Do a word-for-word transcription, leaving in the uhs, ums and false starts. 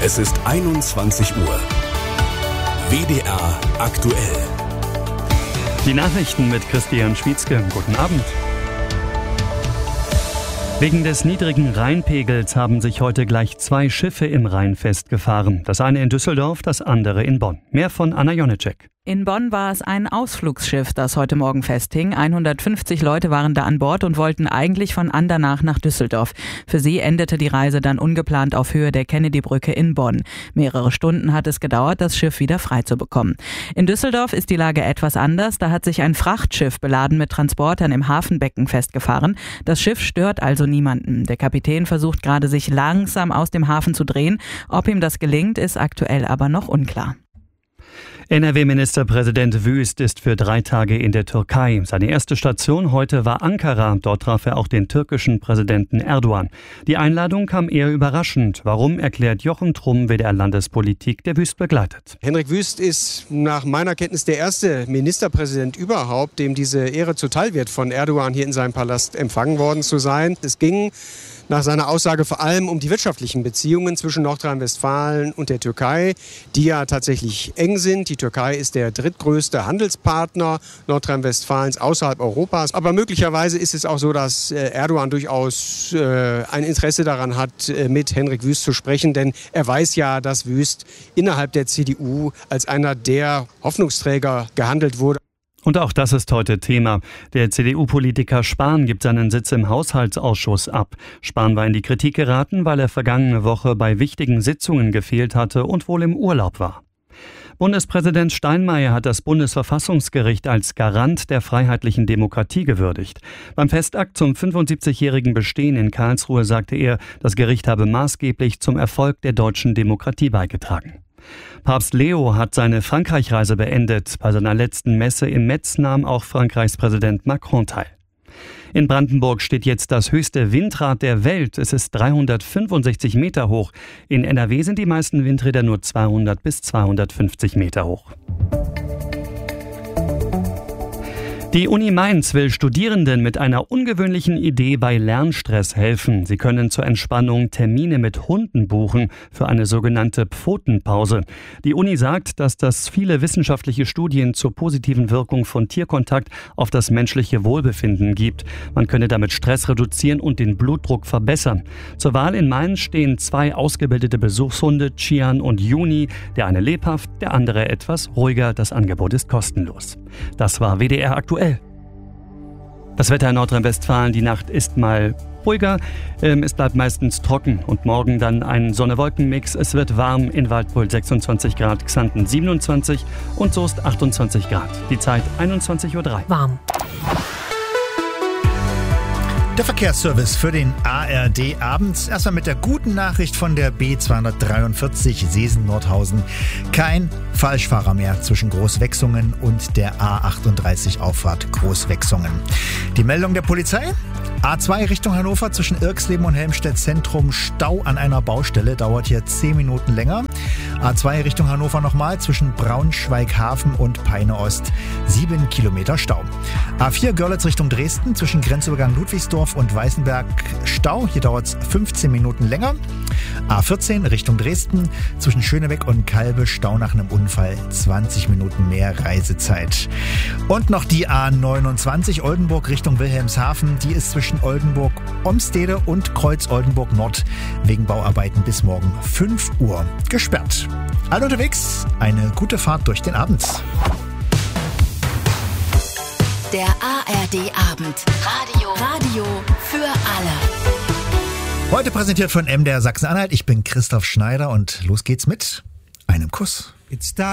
Es ist einundzwanzig Uhr. W D R aktuell. Die Nachrichten mit Christian Schwietzke. Guten Abend. Wegen des niedrigen Rheinpegels haben sich heute gleich zwei Schiffe im Rhein festgefahren. Das eine in Düsseldorf, das andere in Bonn. Mehr von Anna Jonitschek. In Bonn war es ein Ausflugsschiff, das heute Morgen festhing. hundertfünfzig Leute waren da an Bord und wollten eigentlich von Andernach nach Düsseldorf. Für sie endete die Reise dann ungeplant auf Höhe der Kennedy-Brücke in Bonn. Mehrere Stunden hat es gedauert, das Schiff wieder frei zu bekommen. In Düsseldorf ist die Lage etwas anders. Da hat sich ein Frachtschiff beladen mit Transportern im Hafenbecken festgefahren. Das Schiff stört also niemanden. Der Kapitän versucht gerade, sich langsam aus dem Hafen zu drehen. Ob ihm das gelingt, ist aktuell aber noch unklar. N R W-Ministerpräsident Wüst ist für drei Tage in der Türkei. Seine erste Station heute war Ankara. Dort traf er auch den türkischen Präsidenten Erdogan. Die Einladung kam eher überraschend. Warum, erklärt Jochen Trumm, W D R-Landespolitik, der Wüst begleitet. Henrik Wüst ist nach meiner Kenntnis der erste Ministerpräsident überhaupt, dem diese Ehre zuteil wird, von Erdogan hier in seinem Palast empfangen worden zu sein. Es ging nach seiner Aussage vor allem um die wirtschaftlichen Beziehungen zwischen Nordrhein-Westfalen und der Türkei, die ja tatsächlich eng sind. Die Türkei ist der drittgrößte Handelspartner Nordrhein-Westfalens außerhalb Europas. Aber möglicherweise ist es auch so, dass Erdogan durchaus äh, ein Interesse daran hat, mit Henrik Wüst zu sprechen. Denn er weiß ja, dass Wüst innerhalb der C D U als einer der Hoffnungsträger gehandelt wurde. Und auch das ist heute Thema. Der C D U-Politiker Spahn gibt seinen Sitz im Haushaltsausschuss ab. Spahn war in die Kritik geraten, weil er vergangene Woche bei wichtigen Sitzungen gefehlt hatte und wohl im Urlaub war. Bundespräsident Steinmeier hat das Bundesverfassungsgericht als Garant der freiheitlichen Demokratie gewürdigt. Beim Festakt zum fünfundsiebzigjährigen Bestehen in Karlsruhe sagte er, das Gericht habe maßgeblich zum Erfolg der deutschen Demokratie beigetragen. Papst Leo hat seine Frankreich-Reise beendet. Bei seiner letzten Messe im Metz nahm auch Frankreichs Präsident Macron teil. In Brandenburg steht jetzt das höchste Windrad der Welt. Es ist dreihundertfünfundsechzig Meter hoch. In N R W sind die meisten Windräder nur zweihundert bis zweihundertfünfzig Meter hoch. Die Uni Mainz will Studierenden mit einer ungewöhnlichen Idee bei Lernstress helfen. Sie können zur Entspannung Termine mit Hunden buchen für eine sogenannte Pfotenpause. Die Uni sagt, dass das viele wissenschaftliche Studien zur positiven Wirkung von Tierkontakt auf das menschliche Wohlbefinden gibt. Man könne damit Stress reduzieren und den Blutdruck verbessern. Zur Wahl in Mainz stehen zwei ausgebildete Besuchshunde, Chian und Juni. Der eine lebhaft, der andere etwas ruhiger. Das Angebot ist kostenlos. Das war W D R aktuell. Das Wetter in Nordrhein-Westfalen, die Nacht ist mal ruhiger, ähm, es bleibt meistens trocken und morgen dann ein Sonne-Wolken-Mix. Es wird warm, in Waldpool sechsundzwanzig Grad, Xanten siebenundzwanzig und Soest achtundzwanzig Grad. Die Zeit einundzwanzig Uhr drei. Warm. Der Verkehrsservice für den A R D abends. Erstmal mit der guten Nachricht von der B zweihundertdreiundvierzig Seesen-Nordhausen. Kein Falschfahrer mehr zwischen Großwechsungen und der A achtunddreißig Auffahrt Großwechsungen. Die Meldung der Polizei? A zwei Richtung Hannover zwischen Irxleben und Helmstedt Zentrum. Stau an einer Baustelle, dauert hier zehn Minuten länger. A zwei Richtung Hannover nochmal zwischen Braunschweig-Hafen und Peine Ost. sieben Kilometer Stau. A vier Görlitz Richtung Dresden zwischen Grenzübergang Ludwigsdorf und Weißenberg Stau. Hier dauert es fünfzehn Minuten länger. A vierzehn Richtung Dresden zwischen Schönebeck und Kalbe. Stau nach einem Unfall. zwanzig Minuten mehr Reisezeit. Und noch die A neunundzwanzig Oldenburg Richtung Wilhelmshaven. Die ist zwischen Oldenburg-Omstede und Kreuz-Oldenburg-Nord wegen Bauarbeiten bis morgen fünf Uhr gesperrt. Alle unterwegs, eine gute Fahrt durch den Abend. Der A R D-Abend. Radio. Radio für alle. Heute präsentiert von M D R Sachsen-Anhalt. Ich bin Christoph Schneider und los geht's mit einem Kuss.